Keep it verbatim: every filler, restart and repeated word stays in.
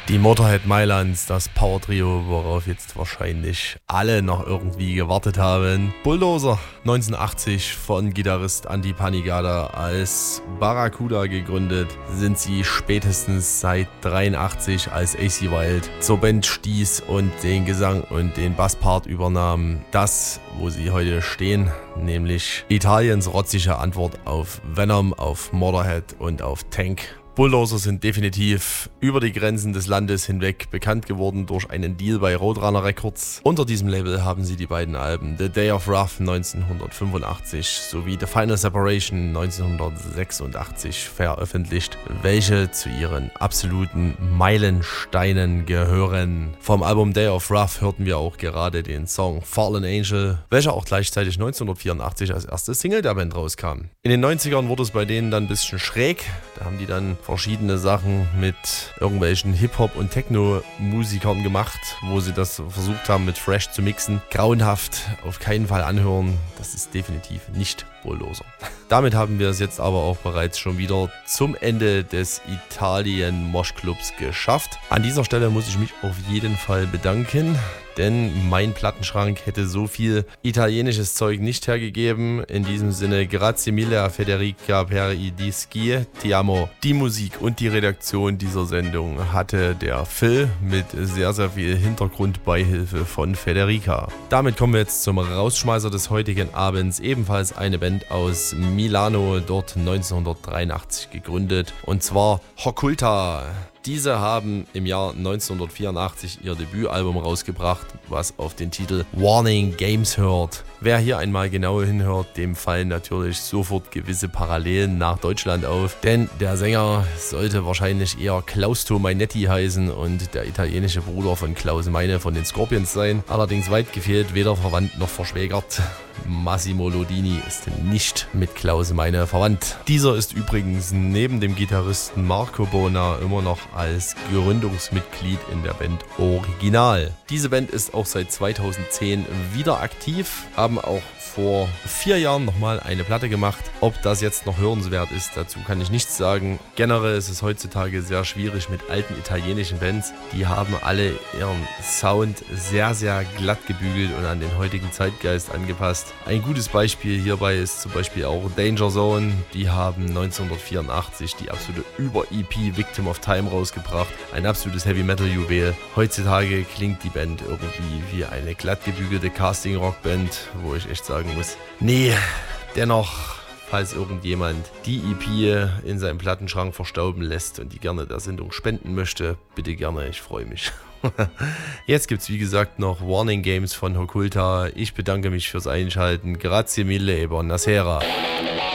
Die Motorhead Mailands, das Power-Trio, worauf jetzt wahrscheinlich alle noch irgendwie gewartet haben. Bulldozer, neunzehnhundertachtzig von Gitarrist Andy Panigada als Barracuda gegründet, sind sie spätestens seit dreiundachtzig als A C Wild zur Band stieß und den Gesang und den Basspart übernahm. Das, wo sie heute stehen, nämlich Italiens rotzige Antwort auf Venom, auf Motorhead und auf Tank. Bulldozer sind definitiv über die Grenzen des Landes hinweg bekannt geworden durch einen Deal bei Roadrunner Records. Unter diesem Label haben sie die beiden Alben The Day of Wrath neunzehnhundertfünfundachtzig sowie The Final Separation neunzehnhundertsechsundachtzig veröffentlicht, welche zu ihren absoluten Meilensteinen gehören. Vom Album Day of Wrath hörten wir auch gerade den Song Fallen Angel, welcher auch gleichzeitig neunzehnhundertvierundachtzig als erste Single der Band rauskam. In den neunzigern wurde es bei denen dann ein bisschen schräg, da haben die dann verschiedene Sachen mit irgendwelchen Hip-Hop- und Techno-Musikern gemacht, wo sie das versucht haben mit Fresh zu mixen. Grauenhaft, auf keinen Fall anhören, das ist definitiv nicht Bulldozer. Damit haben wir es jetzt aber auch bereits schon wieder zum Ende des Italien Mosh Clubs geschafft. An dieser Stelle muss ich mich auf jeden Fall bedanken, denn mein Plattenschrank hätte so viel italienisches Zeug nicht hergegeben. In diesem Sinne, grazie mille a Federica per i dischi, ti amo. Die Musik und die Redaktion dieser Sendung hatte der Phil mit sehr, sehr viel Hintergrundbeihilfe von Federica. Damit kommen wir jetzt zum Rausschmeißer des heutigen Abends, ebenfalls eine Band aus Milano, dort neunzehnhundertdreiundachtzig gegründet, und zwar Occulta. Diese haben im Jahr neunzehnhundertvierundachtzig ihr Debütalbum rausgebracht, was auf den Titel Warning Games hört. Wer hier einmal genau hinhört, dem fallen natürlich sofort gewisse Parallelen nach Deutschland auf, denn der Sänger sollte wahrscheinlich eher Klaus Tomainetti heißen und der italienische Bruder von Klaus Meine von den Scorpions sein. Allerdings weit gefehlt, weder verwandt noch verschwägert. Massimo Lodini ist nicht mit Klaus Meine verwandt. Dieser ist übrigens neben dem Gitarristen Marco Bona immer noch als Gründungsmitglied in der Band Original. Diese Band ist auch seit zweitausendzehn wieder aktiv, haben auch vor vier Jahren nochmal eine Platte gemacht. Ob das jetzt noch hörenswert ist, dazu kann ich nichts sagen. Generell ist es heutzutage sehr schwierig mit alten italienischen Bands. Die haben alle ihren Sound sehr, sehr glatt gebügelt und an den heutigen Zeitgeist angepasst. Ein gutes Beispiel hierbei ist zum Beispiel auch Danger Zone. Die haben neunzehnhundertvierundachtzig die absolute Über-E P Victim of Time rausgebracht. Ein absolutes Heavy-Metal-Juwel. Heutzutage klingt die Band irgendwie wie eine glatt gebügelte Casting-Rock-Band, wo ich echt sagen muss, nee, dennoch, falls irgendjemand die E P in seinem Plattenschrank verstauben lässt und die gerne der Sendung spenden möchte, bitte gerne, ich freue mich. Jetzt gibt es wie gesagt noch Warning Games von Occulta. Ich bedanke mich fürs Einschalten. Grazie mille e buonasera.